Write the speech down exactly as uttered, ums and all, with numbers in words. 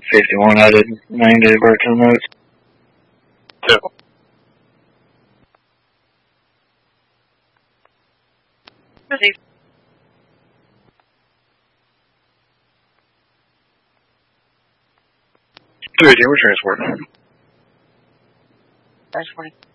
fifty-one, I did nine day work on those. Two. Received. Two eighteen, we're transporting. Transporting.